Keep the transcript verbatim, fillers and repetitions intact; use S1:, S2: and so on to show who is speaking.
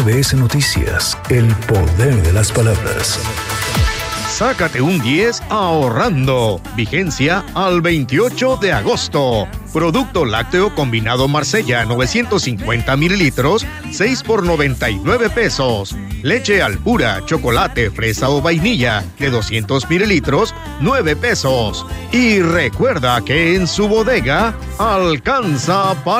S1: B S Noticias, el poder de las palabras.
S2: Sácate un diez ahorrando. Vigencia al veintiocho de agosto. Producto lácteo combinado Marsella, novecientos cincuenta mililitros, seis por noventa y nueve pesos. Leche Alpura, chocolate, fresa o vainilla, de doscientos mililitros, nueve pesos. Y recuerda que en su bodega alcanza para